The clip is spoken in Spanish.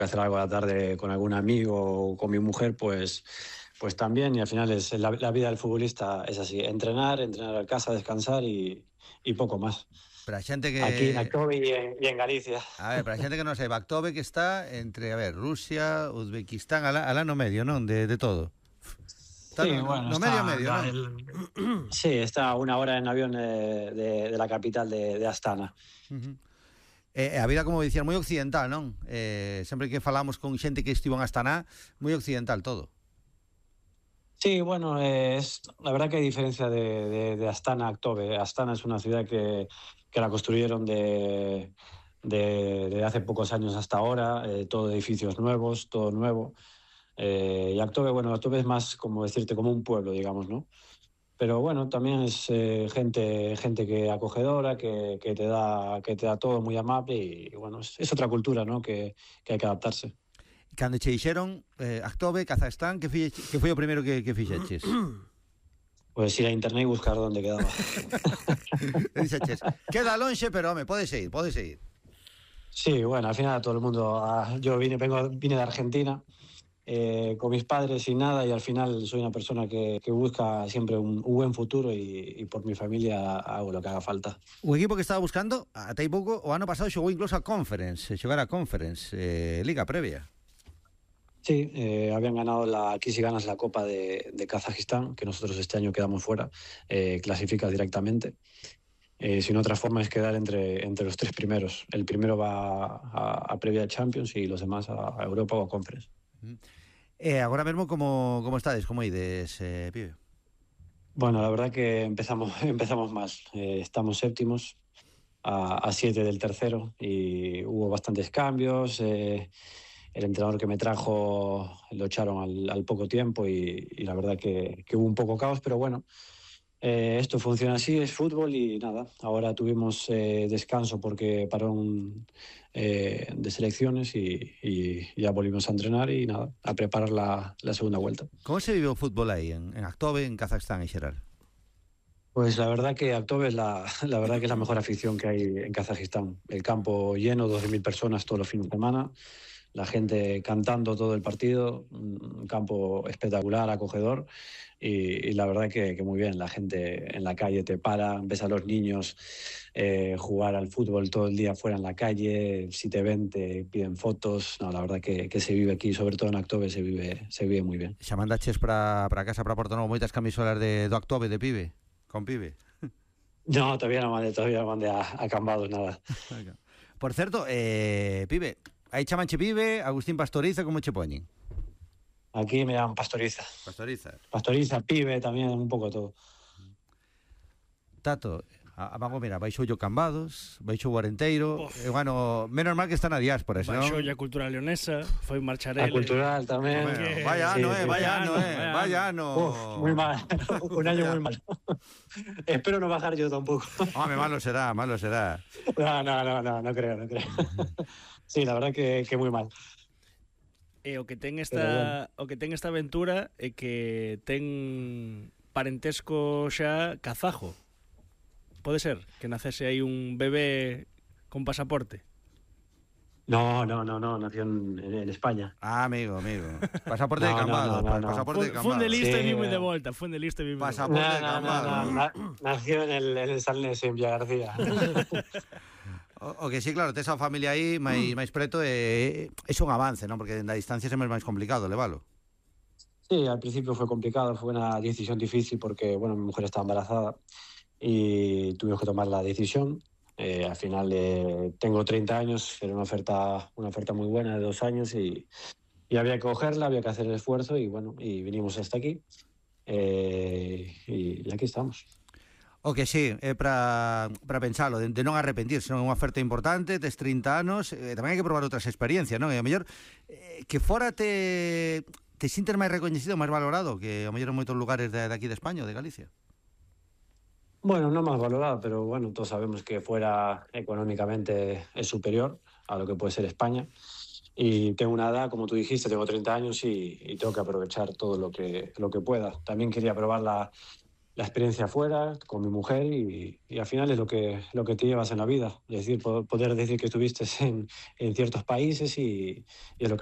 hacer algo a la tarde con algún amigo o con mi mujer, pues también. Y al final es la vida del futbolista es así: entrenar a casa, descansar y poco más. Pero a xente Aquí en que... Actobe y en Galicia. A ver, para a xente que non saiba, Actobe que está entre, a ver, Rusia, Uzbekistán, alá no medio, non? De todo. Está Sí, bueno, no medio, non? sí, está a 1 hora en avión de la capital de Astana. A vida, como dicían, moi occidental, non? Sempre que falamos con xente que estivo en Astana, moi occidental todo. Sí, bueno, la verdad que hay diferencia de Astana a Actobe. Astana es una ciudad que la construyeron de hace pocos años hasta ahora, todo edificios nuevos, todo nuevo. Y Actobe, bueno, Actobe es más, como decirte, como un pueblo, digamos, ¿no? Pero bueno, también es gente que acogedora, que te da todo muy amable y bueno, es otra cultura, ¿no? Que hay que adaptarse. Cando che dixeron Actobe, Kazajstán, que foi o primeiro que fixeches? Pues ir a internet y buscar dónde quedaba. Dixeches, queda lonxe, pero home, podes ir. Sí, bueno, al final todo el mundo... yo vine de Argentina con mis padres sin nada, y al final soy una persona que busca siempre un buen futuro y por mi familia hago lo que haga falta. O equipo que estaba buscando, ata hai pouco, o ano pasado xogou incluso a Conference, xogar a Conference, Liga Previa. Sí, habían ganado aquí si ganas la Copa de Kazajistán, que nosotros este año quedamos fuera, clasificas directamente. Sin otra forma es quedar entre los 3 primeros. El primero va a previa de Champions y los demás a Europa o a Conference. Agora mesmo como estades, como ides, pibe? Bueno, la verdad que empezamos mal. Estamos séptimos a 7 del tercero y hubo bastantes cambios. El entrenador que me trajo lo echaron al poco tiempo y la verdad que hubo un poco caos, pero bueno, esto funciona así, es fútbol y nada. Ahora tuvimos descanso porque pararon de selecciones y ya volvimos a entrenar y nada, a preparar la segunda vuelta. Como se vive o fútbol aí, en Actobe, en Kazajstán en xeral? Pues la verdad que Actobe es la verdad que es la mejor afición que hay en Kazajistán. El campo lleno, 12.000 personas todos los fines de semana, la gente cantando todo el partido, un campo espectacular, acogedor y la verdad que muy bien. La gente en la calle te para, ves a los niños jugar al fútbol todo el día fuera en la calle, si te ven te piden fotos. No, la verdad que se vive aquí, sobre todo en Actobe, se vive muy bien. Xa mandaches para casa, para Porto Novo, moitas camisolas do Actobe de pibe? Con pibe? No, todavía no mandé a Cambados nada. Por certo, pibe, aí chamanche pibe, Agustín Pastoriza, como che poñen? Aquí me llaman Pastoriza. Pastoriza, pibe, también, un poco todo. Tato, vamos, mira, baixo yo Cambados, baixo Guarenteiro, bueno, menos mal que está na diáspora, senón... Baixo a cultura leonesa, foi marchar a cultural tamén. Vaya ano. Muy mal, un año muy mal. Espero no bajar yo tampoco. Home, malo será. No creo. Sí, la verdad que muy mal. O que ten esta aventura é que ten parentesco xa kazajo. Pode ser que nacese aí un bebé con pasaporte. No, nació en España. Ah, amigo. Pasaporte de Cambados. Pasaporte de Cambados. Fue de lista y vimos de vuelta. Pasaporte de Cambados. Nació en el Salnés, en Villagarcía. O que sí, claro, tes a familia aí máis preto é un avance, non? Porque na distancia sempre é máis complicado levalo. Sí, al principio fue complicado, fue una decisión difícil porque, bueno, mi mujer estaba embarazada y tuvimos que tomar la decisión. Al final tengo 30 años, era una oferta muy buena de 2 años y había que cogerla, había que hacer el esfuerzo y bueno, y vinimos hasta aquí y aquí estamos. O que sí, é para pensalo, de non arrepentirse, non é unha oferta importante, tes 30 anos, tamén hai que probar outras experiencias, non? E a mellor que fora te sintes máis recoñecido, máis valorado que a mellor en moitos lugares de aquí de España ou de Galicia. Bueno, no más valorado, pero bueno, todos sabemos que fuera económicamente es superior a lo que puede ser España. Y tengo una edad, como tú dijiste, tengo 30 años y tengo que aprovechar todo lo que pueda. También quería probar la experiencia afuera con mi mujer y al final es lo que te llevas en la vida. Es decir, poder decir que estuviste en ciertos países y es lo